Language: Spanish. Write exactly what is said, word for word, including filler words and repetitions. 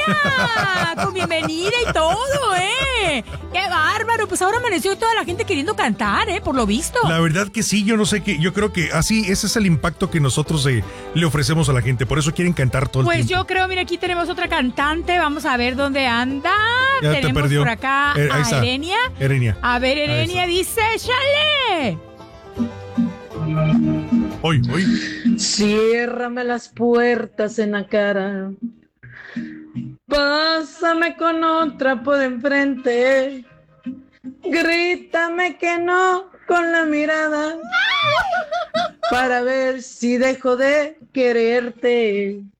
Con bienvenida y todo, ¿eh? ¡Qué bárbaro! Pues ahora amaneció toda la gente queriendo cantar, ¿eh? Por lo visto. La verdad que sí, yo no sé qué. Yo creo que así, ese es el impacto que nosotros eh, le ofrecemos a la gente. Por eso quieren cantar todo el Pues tiempo. yo creo, mira, aquí tenemos otra cantante. Vamos a ver dónde anda. Ya te tenemos perdió. por acá Eh, ahí a está. Erenia. Erenia. A ver, Ahí Erenia dice, ¡chale! Hoy, hoy. Ciérrame las puertas en la cara. Pásame con otra por enfrente. Grítame que no con la mirada para ver si dejo de quererte.